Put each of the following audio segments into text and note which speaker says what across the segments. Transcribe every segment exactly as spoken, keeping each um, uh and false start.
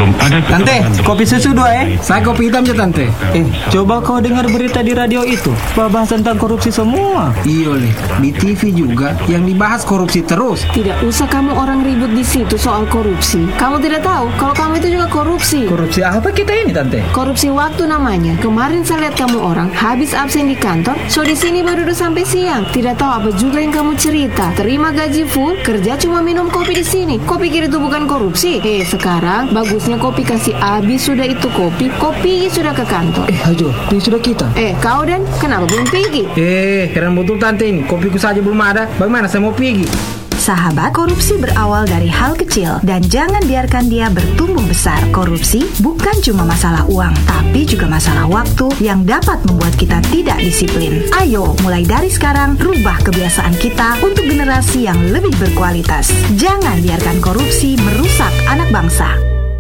Speaker 1: belum ada
Speaker 2: Tante, kopi susu dua eh. Saya kopi hitam aja tante.
Speaker 3: Eh, coba kau dengar berita di radio itu, bahas tentang korupsi semua.
Speaker 2: Iya leh, di T V juga yang dibahas korupsi terus.
Speaker 4: Tidak usah kamu orang ribut di situ soal korupsi. Kamu tidak tahu kalau kamu itu juga korupsi.
Speaker 3: Korupsi apa kita ini tante?
Speaker 4: Korupsi waktu namanya. Kemarin saya lihat kamu orang habis absen di kantor, so di sini baru udah sampai siang. Tidak tahu apa juga yang kamu cerita. Terima gaji full, kerja cuma minum kopi di sini. Kau pikir itu bukan korupsi? Eh, sekarang bagusnya kopi kasih habis sudah itu kopi, kopi sudah ke kantor.
Speaker 3: Eh, ajo, ini sudah kita.
Speaker 4: Eh, kau Dan, kenapa belum pergi?
Speaker 2: Eh, heran betul tante ini. Kopiku saja belum ada. Bagaimana saya mau pergi?
Speaker 5: Sahabat, korupsi berawal dari hal kecil dan jangan biarkan dia bertumbuh besar. Korupsi bukan cuma masalah uang, tapi juga masalah waktu yang dapat membuat kita tidak disiplin. Ayo, mulai dari sekarang, rubah kebiasaan kita untuk generasi yang lebih berkualitas. Jangan biarkan korupsi merusak anak bangsa.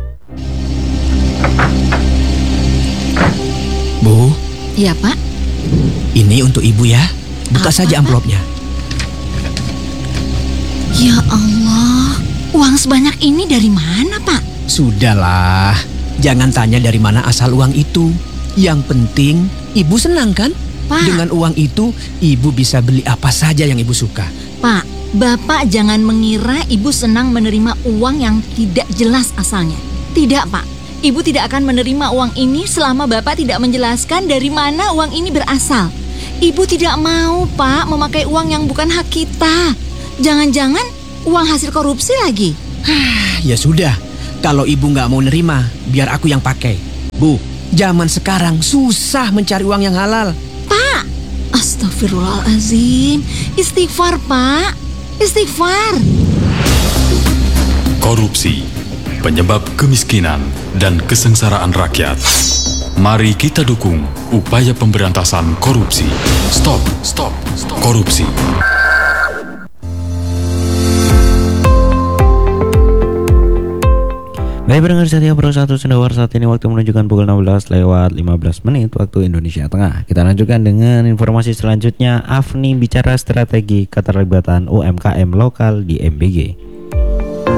Speaker 6: Bu.
Speaker 7: Iya, Pak.
Speaker 6: Ini untuk Ibu ya. Buka
Speaker 7: Apa,
Speaker 6: saja amplopnya.
Speaker 7: Ya Allah, uang sebanyak ini dari mana, Pak?
Speaker 6: Sudahlah, jangan tanya dari mana asal uang itu. Yang penting, Ibu senang kan?
Speaker 7: Pak.
Speaker 6: Dengan uang itu, Ibu bisa beli apa saja yang Ibu suka.
Speaker 7: Pak, Bapak jangan mengira Ibu senang menerima uang yang tidak jelas asalnya. Tidak, Pak. Ibu tidak akan menerima uang ini selama Bapak tidak menjelaskan dari mana uang ini berasal. Ibu tidak mau, Pak, memakai uang yang bukan hak kita. Jangan-jangan uang hasil korupsi lagi.
Speaker 6: Ya sudah, kalau Ibu nggak mau nerima, biar aku yang pakai. Bu, zaman sekarang susah mencari uang yang halal.
Speaker 7: Pak, astagfirullahaladzim. Istighfar, Pak. Istighfar.
Speaker 8: Korupsi, penyebab kemiskinan dan kesengsaraan rakyat. Mari kita dukung upaya pemberantasan korupsi. Stop, stop, stop. Korupsi.
Speaker 9: Baik pendengar setia Pro satu Sendawar, saat ini waktu menunjukkan pukul enam belas lewat lima belas menit waktu Indonesia Tengah. Kita lanjutkan dengan informasi selanjutnya. Afni bicara strategi keterlibatan U M K M lokal di M B G.